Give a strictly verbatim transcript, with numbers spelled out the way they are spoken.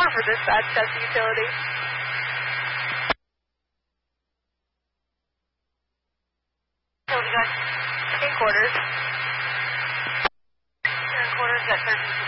for dispatch, test utility. Utility guys. In quarters. Here in quarters, got thirteen